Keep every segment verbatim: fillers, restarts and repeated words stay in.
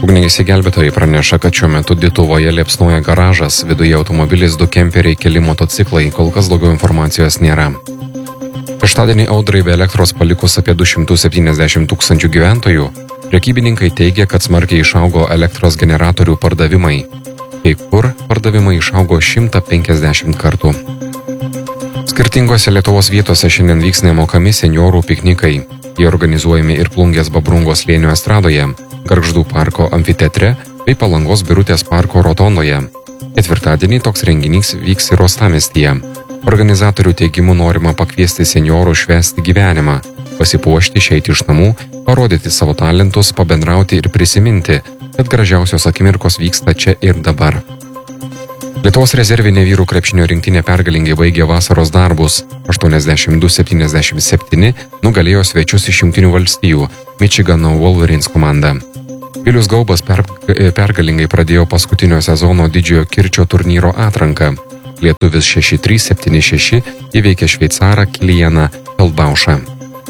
Ugniagesiai gelbėtojai praneša, kad šiuo metu Dituvoje liepsnoja garažas, viduje automobilis, du kemperiai, keli motociklai, kol kas daugiau informacijos nėra. Šeštadienį audrai be elektros palikus apie du šimtus septyniasdešimt tūkstančių gyventojų, prekybininkai teigia, kad smarkiai išaugo elektros generatorių pardavimai. Kai kur pardavimai išaugo šimtą penkiasdešimt kartų. Skirtingose Lietuvos vietose šiandien vyks nemokami seniorų piknikai. Jie organizuojami ir Plungės Babrungos slėnio estradoje, Gargždų parko amfiteatre bei Palangos Birutės parko rotondoje. Ketvirtadienį toks renginys vyks ir Uostamiestyje. Organizatorių teigimu norima pakviesti seniorų švęsti gyvenimą, pasipuošti, išeiti iš namų, parodyti savo talentus, pabendrauti ir prisiminti, kad gražiausios akimirkos vyksta čia ir dabar. Lietuvos rezervinė vyrų krepšinio rinktinė pergalingai baigė vasaros darbus. aštuoniasdešimt du septyniasdešimt septyni nugalėjo svečius iš Jungtinių valstijų Michigano Wolverines komandą. Vilius Gaubas per, pergalingai pradėjo paskutinio sezono didžiojo kirčio turnyro atranką. Lietuvis šeši trys septyni šeši įveikė šveicarą Kilianą Feldbaušą.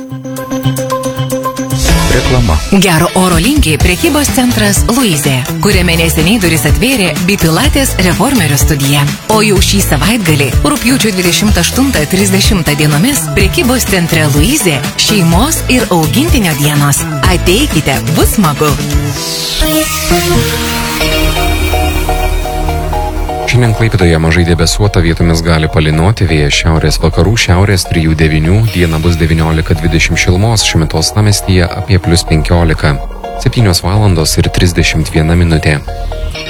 Reklama. Gero oro linki prekybos centras Luizė, kuriame neseniai duris atvėrė Bipilatės reformerio studija. O jau šį savaitgalį, rugpjūčio dvidešimt aštuntą trisdešimtą dienomis, prekybos centre Luizė šeimos ir augintinio dienos. Ateikite, bus smagu. Šiandien Klaipėdoje mažai debesuota, vietomis gali palynoti, vėjas šiaurės vakarų, šiaurės trijų devynių, diena bus devyniolika dvidešimt šilumos, šiuo metu Uostamiestyje apie plius penkiolika, septynios valandos ir trisdešimt viena minutė.